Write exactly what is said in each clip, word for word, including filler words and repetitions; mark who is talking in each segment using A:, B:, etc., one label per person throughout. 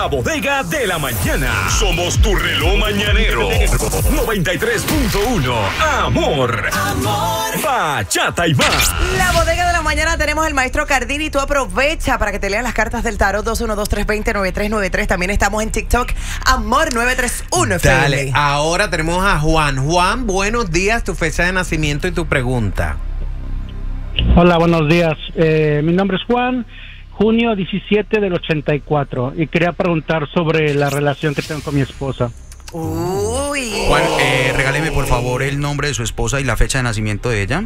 A: La Bodega de la Mañana. Somos tu reloj mañanero. noventa y tres punto uno. Amor. Amor. Bachata y más.
B: La Bodega de la Mañana, tenemos el maestro Cardini. Tú aprovecha para que te lean las cartas del tarot. Dos uno dos, tres dos cero, nueve tres nueve tres. También estamos en TikTok, Amor nueve tres uno.
C: Dale, ahora tenemos a Juan. Juan, buenos días, tu fecha de nacimiento y tu pregunta.
D: Hola, buenos días. Eh, mi nombre es Juan, junio diecisiete del ochenta y cuatro, y quería preguntar sobre la relación que tengo con mi esposa.
B: Uy.
E: Juan, eh, regáleme por favor el nombre de su esposa y la fecha de nacimiento de ella.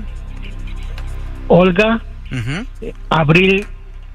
D: Olga,
E: Uh-huh.
D: eh, abril,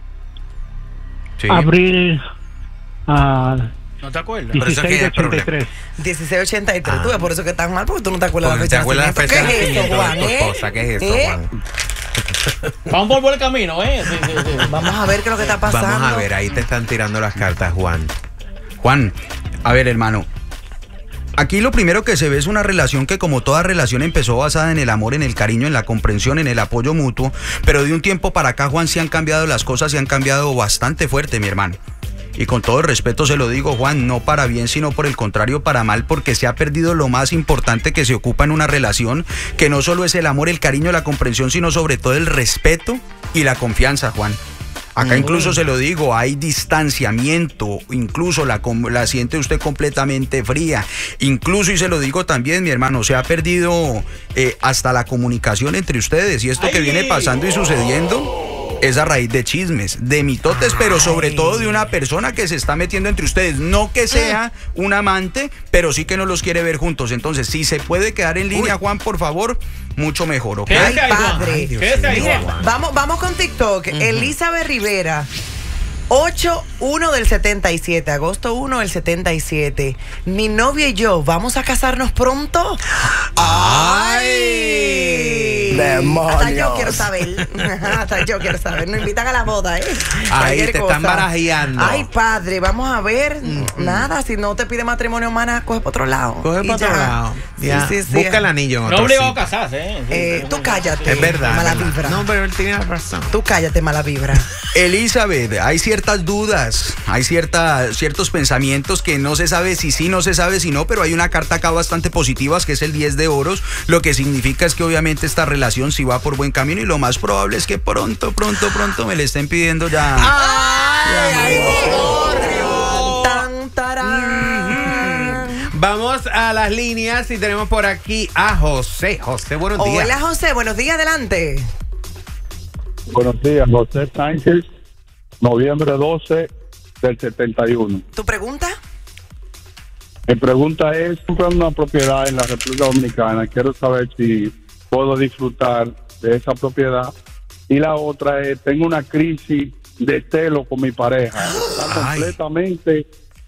E: Sí.
D: abril, ah,
F: ¿No te acuerdas?
E: Pero eso
D: dieciséis de
E: qué
D: ochenta y
E: problema.
D: tres.
B: dieciséis ochenta y tres.
C: Ah.
B: Tú ves por eso que están mal, porque tú no te acuerdas
C: Porque
B: la
C: te
B: fecha
C: acuerdas la
B: de
C: fecha de
B: nacimiento. ¿Qué es
C: nacimiento
B: eso,
C: de
B: Juan?
C: tu
B: eh?
C: esposa. ¿Qué es eso,
B: ¿Eh?
C: Juan?
F: Vamos por buen camino, ¿eh? Sí, sí, sí.
B: Vamos a ver qué es lo que está pasando.
C: Vamos a ver, ahí te están tirando las cartas, Juan.
E: Juan, a ver, hermano. Aquí lo primero que se ve es una relación que, como toda relación, empezó basada en el amor, en el cariño, en la comprensión, en el apoyo mutuo. Pero de un tiempo para acá, Juan, sí han cambiado las cosas y han cambiado bastante fuerte, mi hermano. Y con todo el respeto se lo digo, Juan, no para bien, sino por el contrario, para mal, porque se ha perdido lo más importante que se ocupa en una relación, que no solo es el amor, el cariño, la comprensión, sino sobre todo el respeto y la confianza, Juan. Acá incluso se lo digo, hay distanciamiento, incluso la, la siente usted completamente fría. Incluso, y se lo digo también, mi hermano, se ha perdido eh, hasta la comunicación entre ustedes. Y esto que viene pasando y sucediendo es a raíz de chismes, de mitotes, pero sobre todo de una persona que se está metiendo entre ustedes. No que sea un amante, pero sí que no los quiere ver juntos. Entonces, si se puede quedar en línea, Juan, por favor, mucho mejor, ¿ok?
F: ¿Qué
B: Ay,
F: es ahí, Juan?
B: padre.
F: Ay, Dios ¿Qué es ahí,
B: Mire,
F: Juan?
B: vamos, vamos con TikTok. Uh-huh. Elizabeth Rivera. ocho uno del setenta y siete, agosto uno del setenta y siete. Mi novia y yo, ¿vamos a casarnos pronto? ¡Ay!
C: ¡Demonios!
B: Hasta yo quiero saber. Hasta yo quiero saber. Nos invitan a la boda, ¿eh?
C: Ahí
B: Cualquier
C: te
B: cosa.
C: están barajeando.
B: Ay, padre, vamos a ver. Mm-hmm. Nada, si no te pide matrimonio, mana, coge para otro lado.
C: Coge
B: Y
C: para otro
B: ya.
C: lado. Ya.
B: Sí, sí, sí.
C: Busca el anillo en
F: No
C: otro
F: obligado a
C: sitio.
F: casarse, ¿eh? Sí,
B: Eh,
F: sí.
B: tú cállate.
C: Es verdad.
B: Mala
C: es verdad.
B: vibra.
C: No, pero él tiene razón.
B: Tú cállate, mala vibra.
E: Elizabeth, hay ciertas dudas, hay cierta, ciertos pensamientos que no se sabe si sí, no se sabe si no, pero hay una carta acá bastante positiva, que es el diez de oros, lo que significa es que obviamente esta relación sí va por buen camino y lo más probable es que pronto, pronto, pronto me le estén pidiendo ya.
B: ¡Ay,
E: ya,
B: ay,
E: no.
B: tan, tarán!
C: Vamos a las líneas y tenemos por aquí a José. José, buenos días.
B: Hola, José, buenos días, adelante.
G: Buenos días, José Sánchez, noviembre doce del setenta y uno.
B: ¿Tu pregunta?
G: Mi pregunta es, compré una propiedad en la República Dominicana, quiero saber si puedo disfrutar de esa propiedad. Y la otra es, tengo una crisis de celo con mi pareja. Está
E: Ay.
G: completamente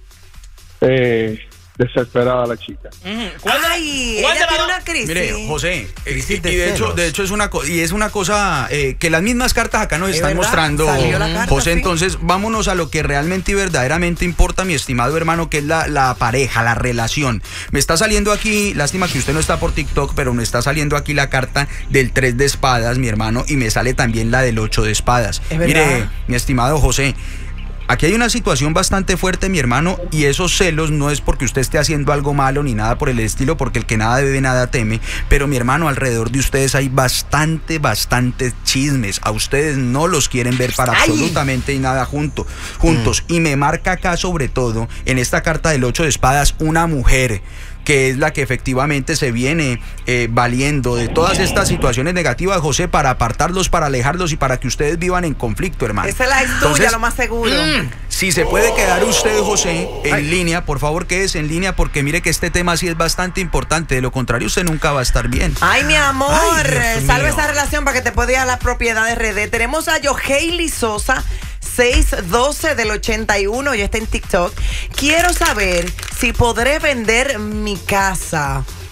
G: eh, desesperada la chica.
F: ¿Cuál de-
B: Ay,
F: cuál
B: ella
F: de
B: tiene
F: las
B: una crisis.
E: Mire, José, eh, y,
C: Crisis
E: y
C: de
E: de hecho,
C: celos.
E: de hecho es una co- y es una cosa eh, que las mismas cartas acá nos
B: Es
E: están
B: verdad,
E: mostrando,
B: salió la carta,
E: José.
B: sí.
E: Entonces, vámonos a lo que realmente y verdaderamente importa, mi estimado hermano, que es la, la pareja, la relación. Me está saliendo aquí, lástima que usted no está por TikTok, pero me está saliendo aquí la carta del tres de espadas, mi hermano, y me sale también la del ocho de espadas.
B: Es verdad.
E: Mire, mi estimado José, aquí hay una situación bastante fuerte, mi hermano, y esos celos no es porque usted esté haciendo algo malo ni nada por el estilo, porque el que nada debe, nada teme, pero mi hermano, alrededor de ustedes hay bastante, bastante chismes. A ustedes no los quieren ver para
B: ¡Ay!
E: absolutamente nada junto, juntos. Mm. Y me marca acá, sobre todo, en esta carta del ocho de espadas, una mujer que es la que efectivamente se viene eh, valiendo de todas estas situaciones negativas, José, para apartarlos, para alejarlos y para que ustedes vivan en conflicto, hermano.
B: Esa es la tuya,
E: Entonces,
B: lo más seguro.
E: Mm, si se puede quedar usted, José, en Ay. línea, por favor, quédese en línea, porque mire que este tema sí es bastante importante. De lo contrario, usted nunca va a estar bien.
B: Ay, mi amor,
E: Ay, Dios
B: salve
E: mío.
B: esa relación para que te pueda ir a la propiedad de R D. Tenemos a Yoheili Sosa, seis doce del ochenta y uno, ya está en TikTok. Quiero saber si podré vender mi casa.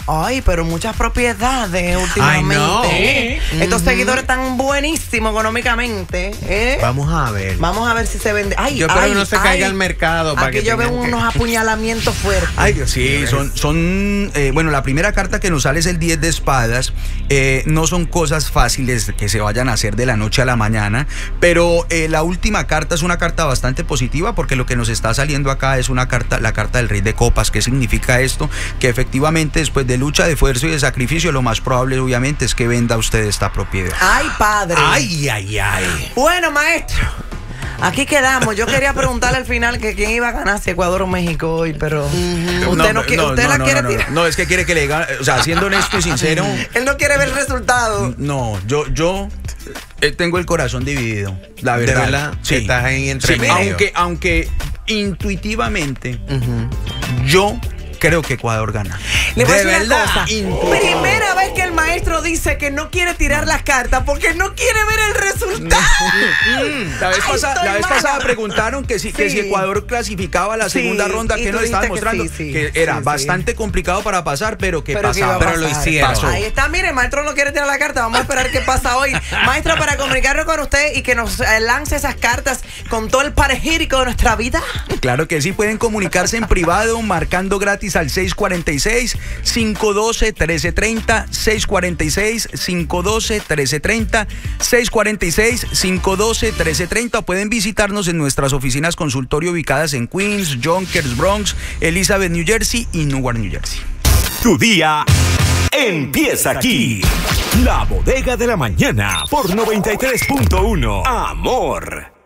B: Ay, pero muchas propiedades últimamente.
C: Ay, no.
B: ¿eh? Estos
C: Ujú.
B: seguidores tan buenísimos económicamente. ¿eh?
C: Vamos a ver.
B: Vamos a ver si se vende. Ay,
C: Yo espero
B: ay,
C: que no se
B: ay.
C: caiga al mercado. Para
B: Aquí
C: que
B: yo veo
C: tengan que-
B: unos apuñalamientos fuertes.
C: Ay, Dios
E: Sí,
C: mío.
E: son, son eh, bueno, la primera carta que nos sale es el diez de espadas. Eh, no son cosas fáciles que se vayan a hacer de la noche a la mañana, pero eh, la última carta es una carta bastante positiva porque lo que nos está saliendo acá es una carta, la carta del Rey de Copas. ¿Qué significa esto? Que efectivamente después de lucha, de esfuerzo y de sacrificio, lo más probable obviamente es que venda usted esta propiedad.
B: Ay, padre.
C: Ay, ay, ay.
B: Bueno, maestro. Aquí quedamos. Yo quería preguntarle al final que quién iba a ganar, si Ecuador o México hoy, pero usted no, quiere, usted la
E: no,
B: quiere
E: no,
B: tirar.
E: no, es que quiere que le diga, o sea, siendo honesto y sincero,
B: Él no quiere ver el resultado.
E: no, yo, yo eh, tengo el corazón dividido, la
C: De
E: verdad.
C: verdad, estás ahí entre
E: Sí,
C: medio.
E: aunque, aunque intuitivamente yo creo que Ecuador gana.
B: Le voy a
C: De
B: decir una
C: verdad,
B: cosa.
E: intuitivo.
B: Primera vez que el maestro dice que no quiere tirar las cartas porque no quiere ver el resultado.
E: La vez,
B: Ay,
E: pasada,
B: estoy
E: la vez
B: mala.
E: pasada preguntaron que si, que
B: Sí.
E: si Ecuador clasificaba a la
B: Sí,
E: segunda ronda,
B: y
E: que
B: tú
E: nos estaba
B: dijiste que
E: mostrando
B: sí, sí,
E: que
B: sí,
E: era
B: sí.
E: bastante complicado para pasar, pero que
B: Pero que iba a
E: pasaba.
C: Pero lo
B: pasar.
C: hicieron.
E: Pasó.
B: Ahí está, mire, el maestro no quiere tirar la carta. Vamos a esperar qué pasa hoy. Maestro, para comunicarnos con usted y que nos eh, lance esas cartas con todo el panegírico de nuestra vida.
E: Claro que sí, pueden comunicarse en privado marcando gratis al seis cuatro seis, cinco uno dos, uno tres tres cero, seis cuatro seis, cinco uno dos, uno tres tres cero, seis cuatro seis, cinco uno dos, uno tres tres cero, o pueden visitarnos en nuestras oficinas consultorio ubicadas en Queens, Yonkers, Bronx, Elizabeth, New Jersey y Newark, New Jersey.
A: Tu día empieza aquí. La Bodega de la Mañana por noventa y tres punto uno. Amor.